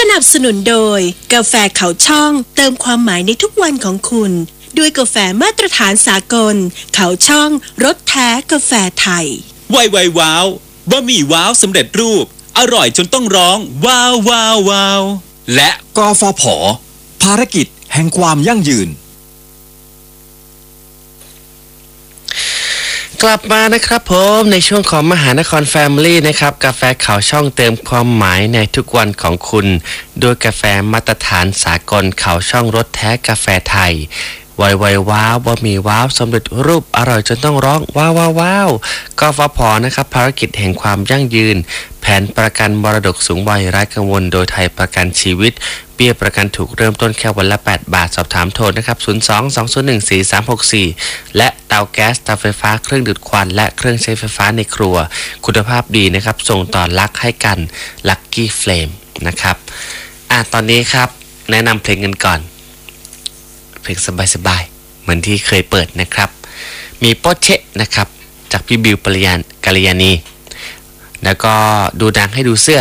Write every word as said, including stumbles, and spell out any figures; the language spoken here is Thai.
นับสนุนโดยกาแฟเขาช่องเติมความหมายในทุกวันของคุณด้วยกาแฟมาตรฐานสากลเขาช่องรสแท้กาแฟไทยไวไวว้าวบะหมี่ว้าวสำเร็จรูปอร่อยจนต้องร้องว้าวว้าวว้าวและกฟผ.ภารกิจแห่งความยั่งยืนกลับมานะครับผมในช่วงของมหานครแฟมิลี่นะครับกาแฟขาวช่องเติมความหมายในทุกวันของคุณด้วยกาแฟมาตรฐานสากลขาวช่องรสแท้กาแฟไทยไวไวว้าวบะหมี่ว้าวสำเร็จรูปอร่อยจนต้องร้องว้าวว้าวว้าวกฟผ.นะครับภารกิจแห่งความยั่งยืนแผนประกันมรดกสูงวัยไร้กังวลโดยไทยประกันชีวิตเบี้ยประกันถูกเริ่มต้นแค่วันละแปดบาทสอบถามโทรนะครับศูนย์ สอง สอง ศูนย์ หนึ่ง สี่ สาม หก สี่และเตาแก๊สเตาไฟฟ้าเครื่องดูดควันและเครื่องใช้ไฟฟ้าในครัวคุณภาพดีนะครับส่งต่อรักให้กัน Lucky Flame นะครับอ่ะตอนนี้ครับแนะนำเพลงกันก่อนเพลงสบายๆเหมือนที่เคยเปิดนะครับมีโปเชะนะครับจากพี่บิวปริยานกัลยาณีแล้วก็ดูดังให้ดูเสื้อ